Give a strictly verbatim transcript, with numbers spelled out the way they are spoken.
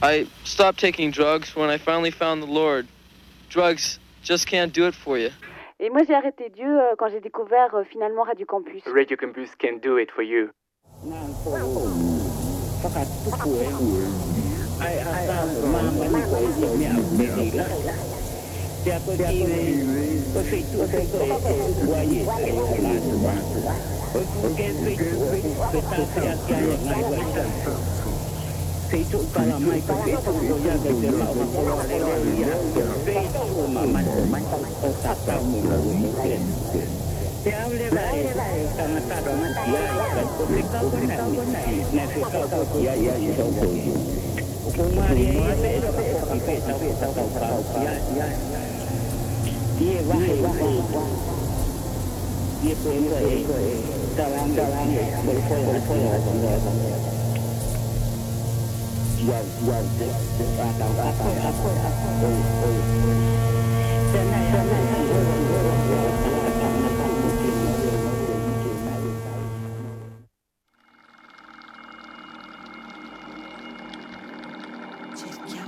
I stopped taking drugs when I finally found the Lord. Drugs just can't do it for you. Et moi, j'ai arrêté Dieu euh, quand j'ai découvert euh, finalement Radio Campus. Radio Campus can do it for you. Facebook para mai ko Facebook ko ya de de ma ko ko le le ya Facebook ma ma ma ko sa ta mu la mu ke te hable ba ta na ta do man ya ka ko se ka ko na ni na se ka ko ya ya so ko ko ma ri ya be ko ko pe ta pe ta ko ka ya ya ye wa he wa ye ko ye ko ta la ta la ko ko ko ko Wow, wow, apa apa apa apa oh oh dan dan cerchiamo